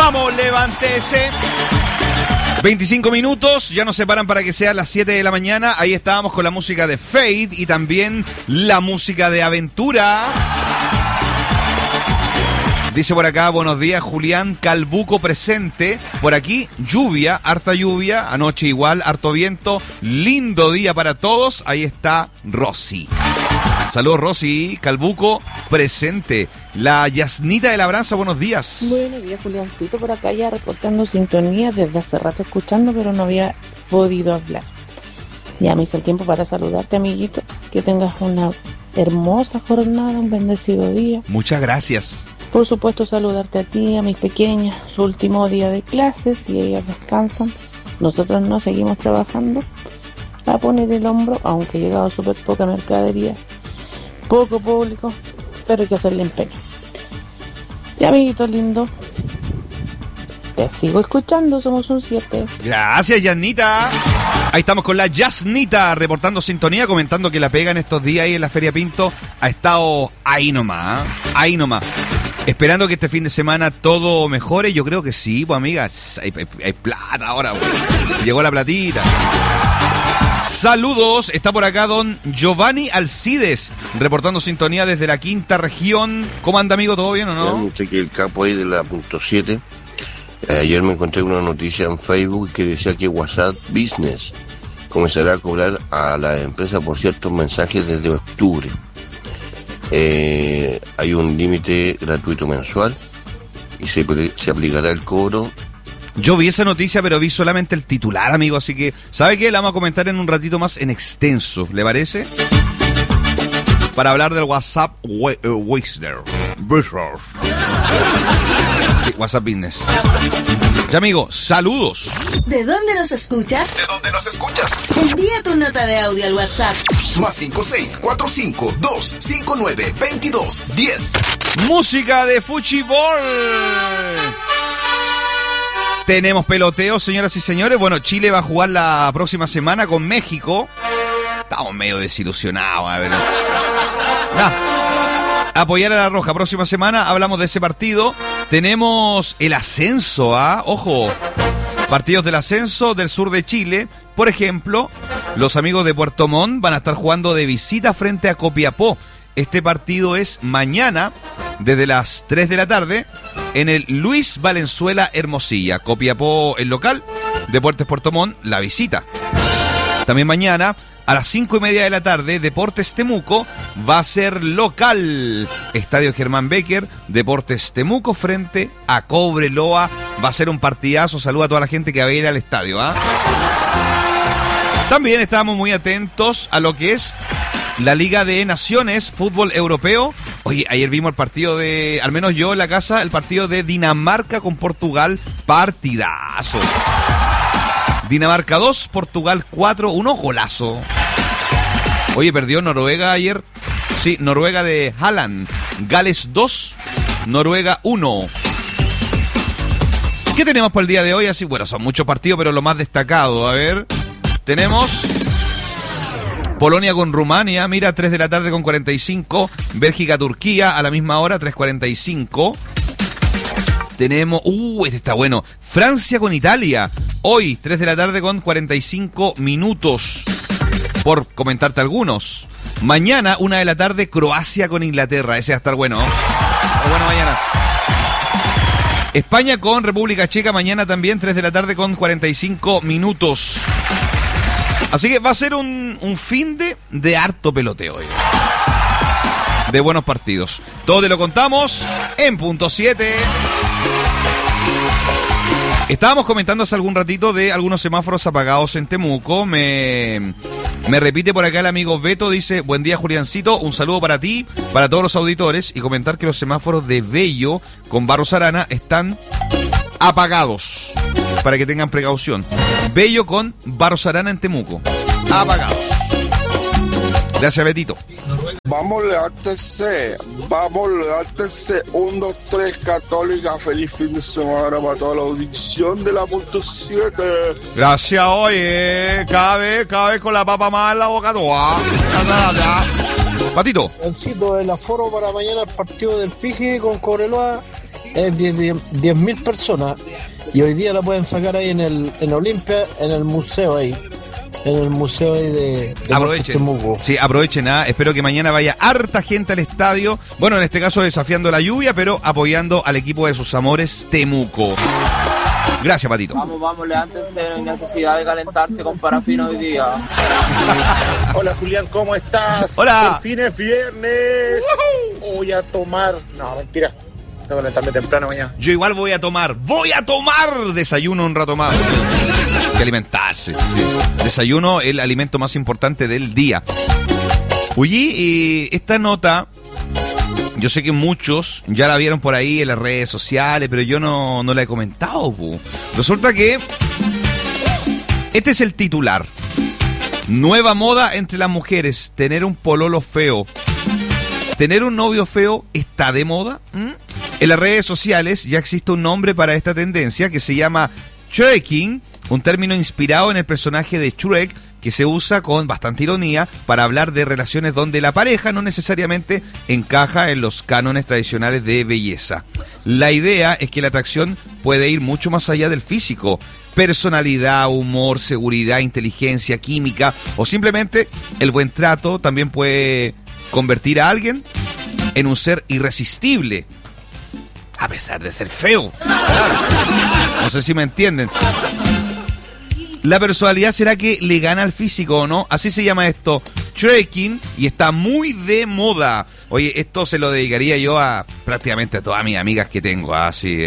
Vamos, levántese. 25 minutos, ya nos separan para que sea las 7 de la mañana. Ahí estábamos con la música de Fade y también la música de Aventura. Dice por acá, buenos días, Julián Calbuco presente. Por aquí, lluvia, harta lluvia. Anoche igual, harto viento. Lindo día para todos. Ahí está Rosy. Saludos, Rosy. Calbuco presente. La Yasnita de Labranza, buenos días. Buenos días, Juliancito. Por acá ya reportando sintonía desde hace rato escuchando, pero no había podido hablar. Ya me hice el tiempo para saludarte, amiguito. Que tengas una hermosa jornada, un bendecido día. Muchas gracias. Por supuesto, saludarte a ti, a mis pequeñas, su último día de clases y ellas descansan. Nosotros no seguimos trabajando a poner el hombro, aunque ha llegado súper poca mercadería, poco público, pero hay que hacerle empeño. Y amiguito lindo, te sigo escuchando, somos un 7. Gracias, Yasnita. Ahí estamos con la Yasnita reportando sintonía, comentando que la pega en estos días ahí en la Feria Pinto ha estado ahí nomás, ahí nomás. Esperando que este fin de semana todo mejore, yo creo que sí, pues amigas, hay plata ahora, pues. Llegó la platita. Saludos, está por acá don Giovanni Alcides, reportando sintonía desde la quinta región. ¿Cómo anda, amigo? ¿Todo bien o no? Usted que el capo ahí de la punto 7. Ayer me encontré una noticia en Facebook que decía que WhatsApp Business comenzará a cobrar a la empresa por ciertos mensajes desde octubre. Hay un límite gratuito mensual y se aplicará el cobro. Yo vi esa noticia, pero vi solamente el titular, amigo, así que, ¿sabe qué? La vamos a comentar en un ratito más en extenso, ¿le parece? Para hablar del WhatsApp WhatsApp Business. Ya, amigo, saludos. ¿De dónde nos escuchas? Envía tu nota de audio al WhatsApp. Más 56-45-259-2210. Música de fútbol. Tenemos peloteo, señoras y señores. Bueno, Chile va a jugar la próxima semana con México. Estamos medio desilusionados, a ver. Apoyar a la Roja. Próxima semana hablamos de ese partido. Tenemos el ascenso, ojo. Partidos del ascenso del sur de Chile. Por ejemplo, los amigos de Puerto Montt van a estar jugando de visita frente a Copiapó. Este partido es mañana, desde las 3 de la tarde, en el Luis Valenzuela Hermosilla. Copiapó el local, Deportes Puerto Montt la visita. También mañana, a las 5:30 de la tarde, Deportes Temuco va a ser local. Estadio Germán Becker, Deportes Temuco frente a Cobreloa. Va a ser un partidazo. Saluda a toda la gente que va a ir al estadio. También estábamos muy atentos a lo que es la Liga de Naciones, fútbol europeo. Oye, ayer vimos el partido de, al menos yo en la casa, el partido de Dinamarca con Portugal. Partidazo. Dinamarca 2, Portugal 4, golazo. Oye, perdió Noruega ayer. Sí, Noruega de Haaland. Gales 2, Noruega 1. ¿Qué tenemos para el día de hoy? Así, bueno, son muchos partidos, pero lo más destacado, a ver. Tenemos Polonia con Rumania, mira, 3 de la tarde con 45. Bélgica-Turquía a la misma hora, 3:45. Tenemos, este está bueno, Francia con Italia, hoy, 3 de la tarde con 45 minutos, por comentarte algunos. Mañana, 1 de la tarde, Croacia con Inglaterra, ese va a estar bueno. Está bueno mañana. España con República Checa, mañana también, 3 de la tarde con 45 minutos. Así que va a ser un fin de harto peloteo hoy. De buenos partidos. Todo te lo contamos en punto 7. Estábamos comentando hace algún ratito de algunos semáforos apagados en Temuco. Me repite por acá el amigo Beto, dice: buen día, Juliancito, un saludo para ti, para todos los auditores, y comentar que los semáforos de Bello con Barros Arana están apagados, para que tengan precaución. Bello con Barros Arana en Temuco, apagados. Gracias, Betito. Vamos, levántese, 1, 2, 3, Católica, feliz fin de semana para toda la audición de la punto 7. Gracias, oye, cada vez con la papa más en la boca toda. Patito. El aforo para mañana el partido del Piji con Cobreloa es de 10.000 personas. Y hoy día la pueden sacar ahí en Olimpia, en el museo ahí. En el museo ahí de Temuco. Sí, aprovechen. Espero que mañana vaya harta gente al estadio. Bueno, en este caso desafiando la lluvia, pero apoyando al equipo de sus amores Temuco. Gracias, Patito. Vamos, levántense, no hay necesidad de calentarse con parafina hoy día. Hola, Julián, ¿cómo estás? Hola. Por fin es viernes. Voy a tomar... No, mentira. Tengo que levantarme temprano mañana. Yo igual voy a tomar desayuno un rato más. Hay que alimentarse. Sí. Desayuno, el alimento más importante del día. Oye, esta nota, yo sé que muchos ya la vieron por ahí en las redes sociales, pero yo no la he comentado. Resulta que este es el titular. Nueva moda entre las mujeres, tener un pololo feo. ¿Tener un novio feo está de moda? En las redes sociales ya existe un nombre para esta tendencia que se llama Shreking, un término inspirado en el personaje de Shrek que se usa con bastante ironía para hablar de relaciones donde la pareja no necesariamente encaja en los cánones tradicionales de belleza. La idea es que la atracción puede ir mucho más allá del físico. Personalidad, humor, seguridad, inteligencia, química o simplemente el buen trato también puede convertir a alguien en un ser irresistible, a pesar de ser feo. Claro. No sé si me entienden. La personalidad será que le gana al físico o no. Así se llama esto, Shreking, y está muy de moda. Oye, esto se lo dedicaría yo a prácticamente a todas mis amigas que tengo. Así,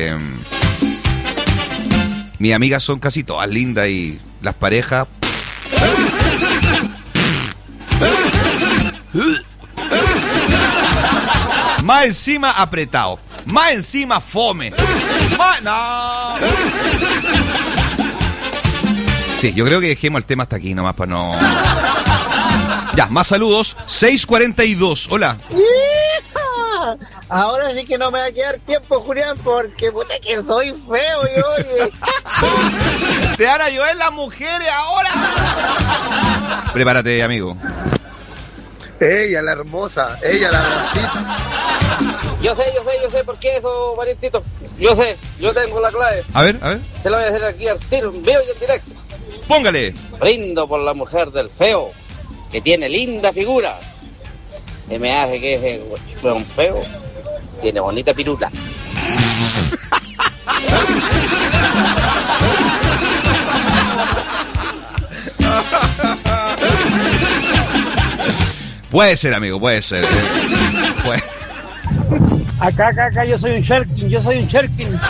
mis amigas son casi todas lindas y las parejas... Más encima apretado. Más encima fome. No. Sí, yo creo que dejemos el tema hasta aquí nomás para no... Ya, más saludos. 6:42. Hola. Ahora sí que no me va a quedar tiempo, Julián, porque puta que soy feo y oye. Te van a llover las mujeres ahora. Prepárate, amigo. Ella, la hermosa. Ella, la hermosita. Yo sé por qué eso, Valentito. Yo sé, yo tengo la clave. A ver. Se lo voy a hacer aquí al tiro, en vivo y en directo. Póngale. Brindo por la mujer del feo, que tiene linda figura. Que me hace que ese weón feo tiene bonita pirula. Puede ser, amigo, puede ser. Puede. Acá, yo soy un Sherkin.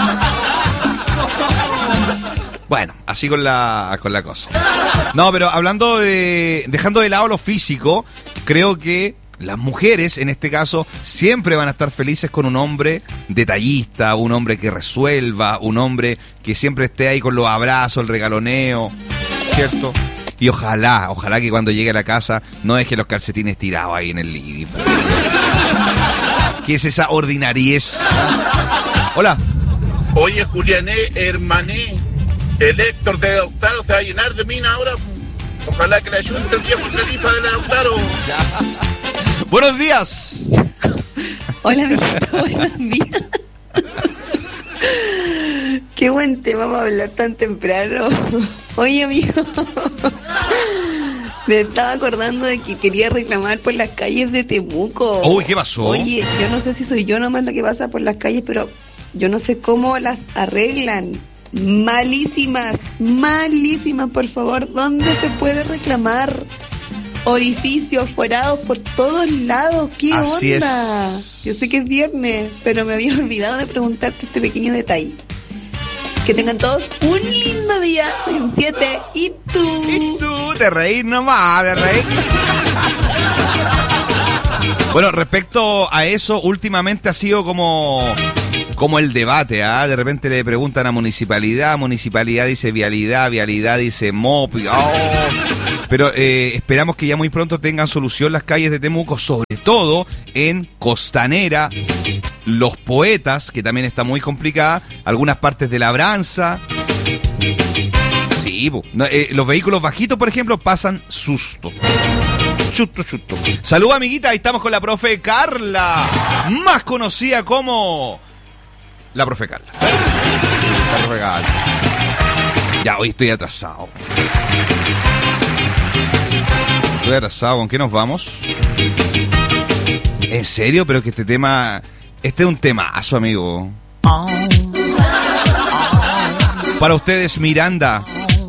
Bueno, así con la cosa. No, pero hablando de... Dejando de lado lo físico, creo que las mujeres, en este caso, siempre van a estar felices con un hombre detallista, un hombre que resuelva, un hombre que siempre esté ahí con los abrazos, el regaloneo, ¿cierto? Y ojalá que cuando llegue a la casa no deje los calcetines tirados ahí en el living. ¿Qué es esa ordinariez? Hola. Oye, Juliané, hermané, el Héctor de Lautaro se va a llenar de mina ahora. Ojalá que le ayude el viejo califa de Lautaro. Buenos días. Hola, amiguito, buenos días. Qué buen tema para hablar tan temprano. Oye, amigo, me estaba acordando de que quería reclamar por las calles de Temuco. Uy, ¿qué pasó? Oye, yo no sé si soy yo nomás la que pasa por las calles, pero yo no sé cómo las arreglan. Malísimas, por favor. ¿Dónde se puede reclamar? Orificios, forados por todos lados. ¿Qué Así onda? Yo sé que es viernes, pero me había olvidado de preguntarte este pequeño detalle. Que tengan todos un lindo día. Soy un 7. ¿Y tú? ¿Y tú? De reír nomás, de reír. Bueno, respecto a eso, últimamente ha sido como el debate, ¿ah? De repente le preguntan a municipalidad dice vialidad dice MOP. Pero esperamos que ya muy pronto tengan solución las calles de Temuco, sobre todo en Costanera, Los Poetas, que también está muy complicada, algunas partes de Labranza. Sí, los vehículos bajitos, por ejemplo, pasan susto. Chuto. Salud, amiguita, ahí estamos con la profe Carla, más conocida como La profe Carla. La profe Carla. Ya, hoy estoy atrasado. Estoy atrasado. ¿Con qué nos vamos? ¿En serio? Pero que este tema... Este es un temazo, amigo. Para ustedes, Miranda.